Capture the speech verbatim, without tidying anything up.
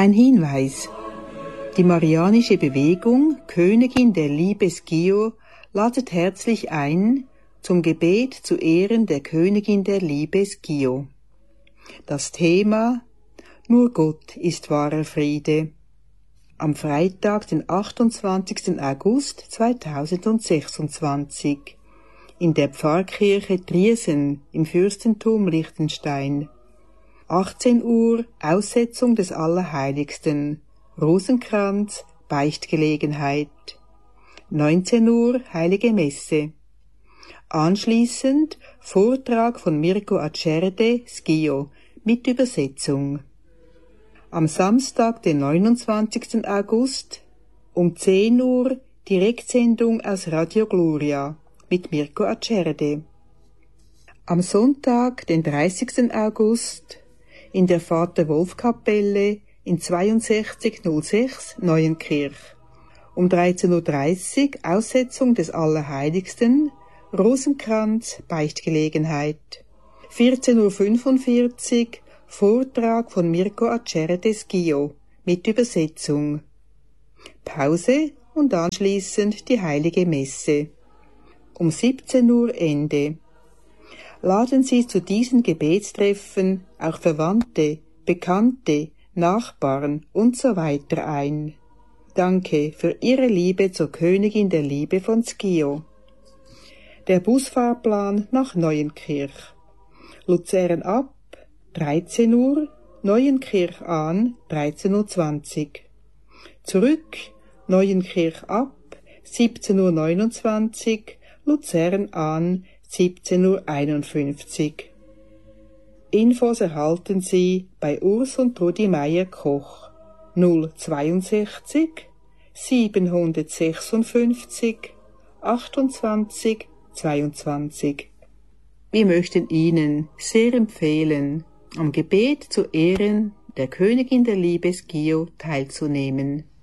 Ein Hinweis. Die Marianische Bewegung Königin der Liebe Schio ladet herzlich ein zum Gebet zu Ehren der Königin der Liebe Schio. Das Thema: Nur Gott ist wahrer Friede. Am Freitag, den achtundzwanzigsten August zweitausendsechsundzwanzig in der Pfarrkirche Triesen im Fürstentum Liechtenstein. achtzehn Uhr Aussetzung des Allerheiligsten, Rosenkranz, Beichtgelegenheit. neunzehn Uhr Heilige Messe. Anschließend Vortrag von Mirko Acerde, Schio, mit Übersetzung. Am Samstag, den neunundzwanzigsten August, um zehn Uhr Direktsendung aus Radio Gloria mit Mirko Acerde. Am Sonntag, den dreißigsten August, in der Vater-Wolf-Kapelle in zweiundsechzig null sechs Neuenkirch. Um dreizehn Uhr dreißig Aussetzung des Allerheiligsten, Rosenkranz, Beichtgelegenheit. vierzehn Uhr fünfundvierzig Vortrag von Mirko Acerde Schio mit Übersetzung. Pause und anschließend die Heilige Messe. Um siebzehn Uhr Ende. Laden Sie zu diesen Gebetstreffen auch Verwandte, Bekannte, Nachbarn und so weiter ein. Danke für Ihre Liebe zur Königin der Liebe von Schio. Der Busfahrplan nach Neuenkirch. Luzern ab, dreizehn Uhr, Neuenkirch an, dreizehn Uhr zwanzig. Zurück, Neuenkirch ab, siebzehn Uhr neunundzwanzig, Luzern an, siebzehn Uhr einundfünfzig. Infos erhalten Sie bei Urs und Trudi Meier-Koch null zweiundsechzig siebenhundertsechsundfünfzig achtundzwanzig zweiundzwanzig. Wir möchten Ihnen sehr empfehlen, am Gebet zu Ehren der Königin der Liebe Schio teilzunehmen.